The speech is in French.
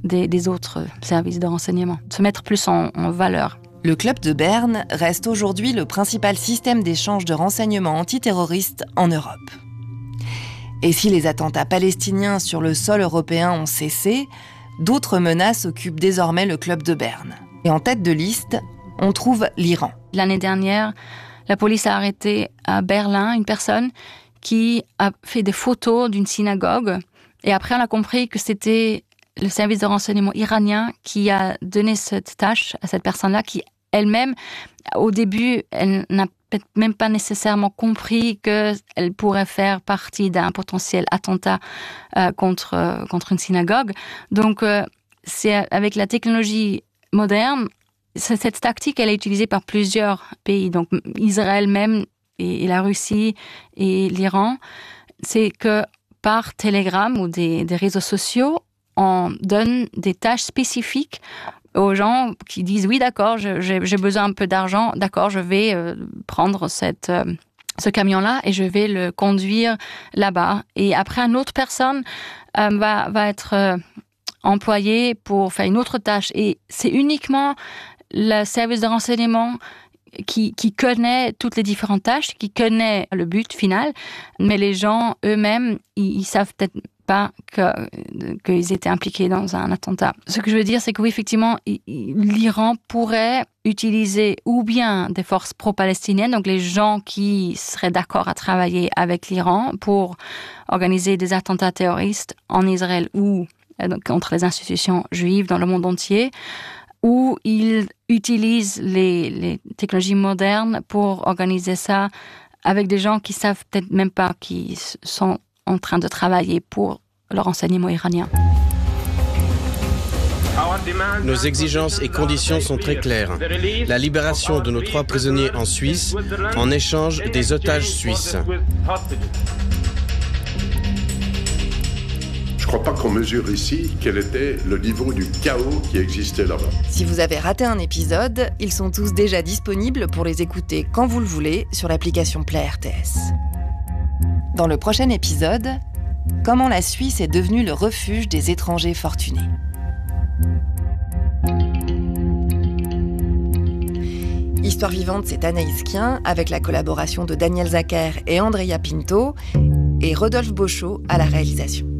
des autres services de renseignement, se mettre plus en valeur. Le club de Berne reste aujourd'hui le principal système d'échange de renseignements antiterroristes en Europe. Et si les attentats palestiniens sur le sol européen ont cessé, d'autres menaces occupent désormais le club de Berne. Et en tête de liste, on trouve l'Iran. L'année dernière, la police a arrêté à Berlin une personne qui a fait des photos d'une synagogue. Et après, on a compris que c'était le service de renseignement iranien qui a donné cette tâche à cette personne-là, qui elle-même, au début, elle n'a peut-être même pas nécessairement compris qu'elle pourrait faire partie d'un potentiel attentat contre une synagogue. Donc, c'est avec la technologie moderne, cette tactique, elle est utilisée par plusieurs pays. Donc, Israël même, et la Russie et l'Iran, c'est que par Telegram ou des réseaux sociaux, on donne des tâches spécifiques aux gens qui disent « Oui, d'accord, j'ai besoin un peu d'argent. D'accord, je vais prendre ce camion-là et je vais le conduire là-bas. » Et après, une autre personne va être employée pour faire une autre tâche. Et c'est uniquement le service de renseignement qui connaît toutes les différentes tâches, qui connaît le but final, mais les gens eux-mêmes, ils savent peut-être pas qu'ils étaient impliqués dans un attentat. Ce que je veux dire, c'est que oui, effectivement, l'Iran pourrait utiliser ou bien des forces pro-palestiniennes, donc les gens qui seraient d'accord à travailler avec l'Iran pour organiser des attentats terroristes en Israël ou contre les institutions juives dans le monde entier, ou ils utilisent les technologies modernes pour organiser ça avec des gens qui savent peut-être même pas qu'ils sont en train de travailler pour le renseignement iranien. Nos exigences et conditions sont très claires. La libération de nos 3 prisonniers en Suisse en échange des otages suisses. Je ne crois pas qu'on mesure ici quel était le niveau du chaos qui existait là-bas. Si vous avez raté un épisode, ils sont tous déjà disponibles pour les écouter quand vous le voulez sur l'application Play RTS. Dans le prochain épisode, comment la Suisse est devenue le refuge des étrangers fortunés. Histoire vivante, c'est Anaïs Kien, avec la collaboration de Daniel Zacher et Andrea Pinto, et Rodolphe Bochot à la réalisation.